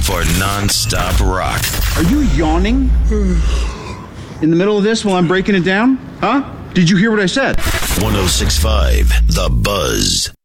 for non-stop rock. Are you yawning in the middle of this while I'm breaking it down? Huh? Did you hear what I said? 106.5 The Buzz.